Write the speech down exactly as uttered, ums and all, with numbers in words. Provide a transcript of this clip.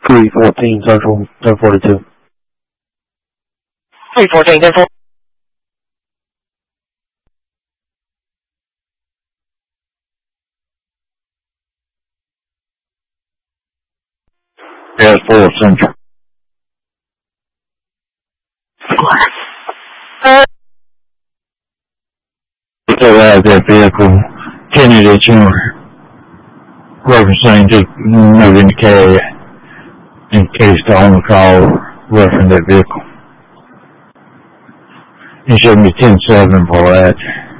three fourteen, Central, ten forty-two. three fourteen, ten forty-two. Gas four, Central. Still have that vehicle, Kennedy Junior referencing just moving the carrier in case the owner call reference that vehicle. He showed me ten seven for that.